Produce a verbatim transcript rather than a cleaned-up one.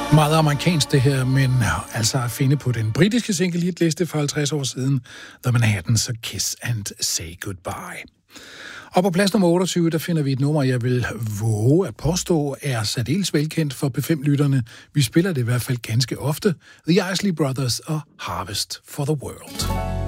Meget amerikansk det her, men altså at finde på den britiske single-hit-liste for halvtreds år siden, The Manhattans og Kiss and Say Goodbye. Og på plads nummer otteogtyve, der finder vi et nummer, jeg vil våge at påstå, er særdeles velkendt for P fem-lytterne. Vi spiller det i hvert fald ganske ofte. The Isley Brothers og Harvest for the World.